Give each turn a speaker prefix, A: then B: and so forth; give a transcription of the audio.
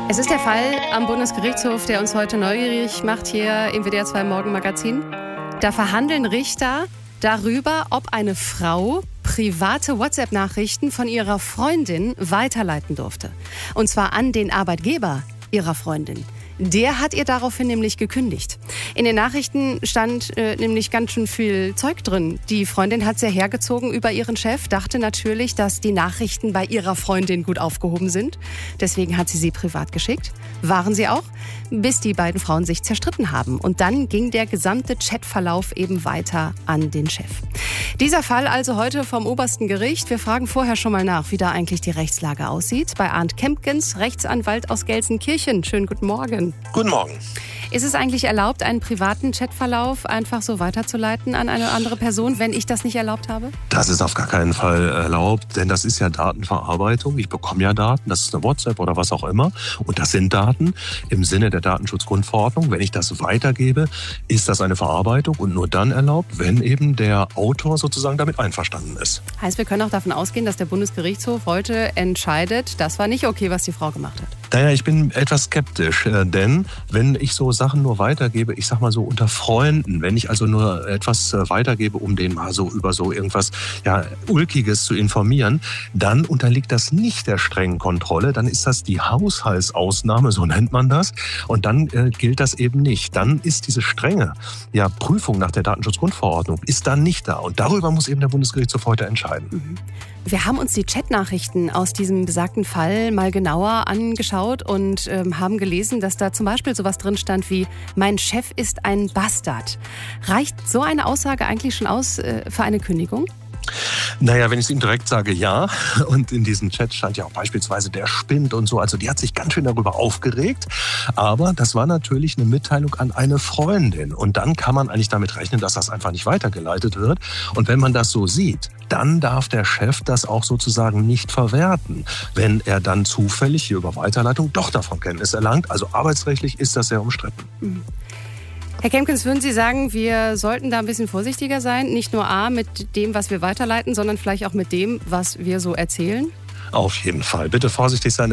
A: Es ist der Fall am Bundesgerichtshof, der uns heute neugierig macht hier im WDR 2 Morgenmagazin. Da verhandeln Richter darüber, ob eine Frau private WhatsApp-Nachrichten von ihrer Freundin weiterleiten durfte. Und zwar an den Arbeitgeber ihrer Freundin. Der hat ihr daraufhin nämlich gekündigt. In den Nachrichten stand nämlich ganz schön viel Zeug drin. Die Freundin hat sehr hergezogen über ihren Chef, dachte natürlich, dass die Nachrichten bei ihrer Freundin gut aufgehoben sind. Deswegen hat sie privat geschickt. Waren sie auch, bis die beiden Frauen sich zerstritten haben. Und dann ging der gesamte Chatverlauf eben weiter an den Chef. Dieser Fall also heute vom obersten Gericht. Wir fragen vorher schon mal nach, wie da eigentlich die Rechtslage aussieht. Bei Arndt Kempkens, Rechtsanwalt aus Gelsenkirchen. Schönen guten Morgen.
B: Guten Morgen.
A: Ist es eigentlich erlaubt, einen privaten Chatverlauf einfach so weiterzuleiten an eine andere Person, wenn ich das nicht erlaubt habe?
B: Das ist auf gar keinen Fall erlaubt, denn das ist ja Datenverarbeitung. Ich bekomme ja Daten, das ist eine WhatsApp oder was auch immer. Und das sind Daten im Sinne der Datenschutzgrundverordnung. Wenn ich das weitergebe, ist das eine Verarbeitung und nur dann erlaubt, wenn eben der Autor sozusagen damit einverstanden ist.
A: Heißt, wir können auch davon ausgehen, dass der Bundesgerichtshof heute entscheidet, das war nicht okay, was die Frau gemacht hat.
B: Naja, ich bin etwas skeptisch, denn wenn ich so Sachen nur weitergebe, ich sag mal so unter Freunden, wenn ich also nur etwas weitergebe, um den mal so über so irgendwas Ulkiges zu informieren, dann unterliegt das nicht der strengen Kontrolle, dann ist das die Haushaltsausnahme, so nennt man das, und dann gilt das eben nicht. Dann ist diese strenge Prüfung nach der Datenschutzgrundverordnung ist dann nicht da und darüber muss eben der Bundesgerichtshof heute entscheiden.
A: Wir haben uns die Chatnachrichten aus diesem besagten Fall mal genauer angeschaut und haben gelesen, dass da zum Beispiel sowas drin stand wie „Mein Chef ist ein Bastard". Reicht so eine Aussage eigentlich schon aus für eine Kündigung?
B: Naja, wenn ich es ihm direkt sage, ja. Und in diesem Chat stand ja auch beispielsweise der spinnt und so. Also die hat sich ganz schön darüber aufgeregt. Aber das war natürlich eine Mitteilung an eine Freundin. Und dann kann man eigentlich damit rechnen, dass das einfach nicht weitergeleitet wird. Und wenn man das so sieht, dann darf der Chef das auch sozusagen nicht verwerten, wenn er dann zufällig hier über Weiterleitung doch davon Kenntnis erlangt. Also arbeitsrechtlich ist das sehr umstritten.
A: Herr Kempkens, würden Sie sagen, wir sollten da ein bisschen vorsichtiger sein? Nicht nur mit dem, was wir weiterleiten, sondern vielleicht auch mit dem, was wir so erzählen?
B: Auf jeden Fall. Bitte vorsichtig sein.